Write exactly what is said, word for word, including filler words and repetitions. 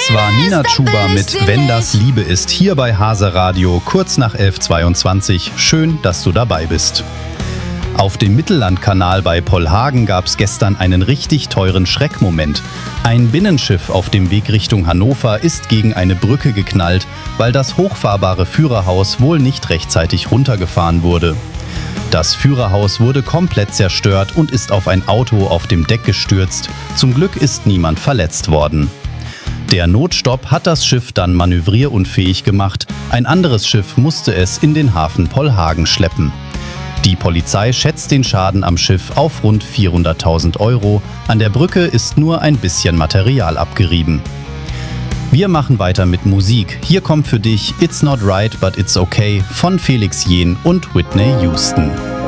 Das war Nina Chuba mit Wenn das Liebe ist, hier bei Hase Radio, kurz nach elf Uhr zweiundzwanzig. Schön, dass du dabei bist. Auf dem Mittellandkanal bei Pollhagen gab es gestern einen richtig teuren Schreckmoment. Ein Binnenschiff auf dem Weg Richtung Hannover ist gegen eine Brücke geknallt, weil das hochfahrbare Führerhaus wohl nicht rechtzeitig runtergefahren wurde. Das Führerhaus wurde komplett zerstört und ist auf ein Auto auf dem Deck gestürzt. Zum Glück ist niemand verletzt worden. Der Notstopp hat das Schiff dann manövrierunfähig gemacht. Ein anderes Schiff musste es in den Hafen Pollhagen schleppen. Die Polizei schätzt den Schaden am Schiff auf rund vierhunderttausend Euro. An der Brücke ist nur ein bisschen Material abgerieben. Wir machen weiter mit Musik. Hier kommt für dich It's Not Right But It's Okay von Felix Jähn und Whitney Houston.